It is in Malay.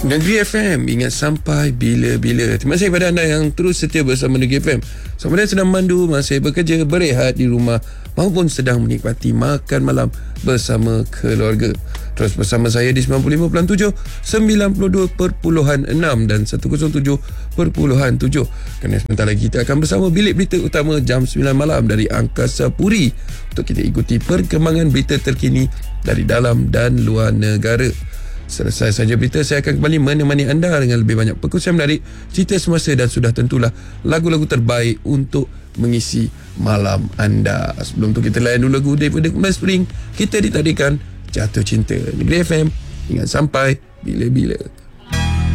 Negeri FM, ingat sampai bila-bila. Terima kasih kepada anda yang terus setia bersama Negeri FM. Sama ada sedang memandu, masih bekerja, berehat di rumah maupun sedang menikmati makan malam bersama keluarga. Terus bersama saya di 95.7, 92.6 dan 107.7. Kerana sebentar lagi kita akan bersama Bilik Berita Utama jam 9 malam dari Angkasa Puri untuk kita ikuti perkembangan berita terkini dari dalam dan luar negara. Selesai saja berita, saya akan kembali menemani anda dengan lebih banyak perkongsian menarik, cerita semasa dan sudah tentulah lagu-lagu terbaik untuk mengisi malam anda. Sebelum tu kita layan dulu lagu daripada Kemas Spring. Kita ditakdirkan jatuh cinta. Negeri FM, ingat sampai bila-bila.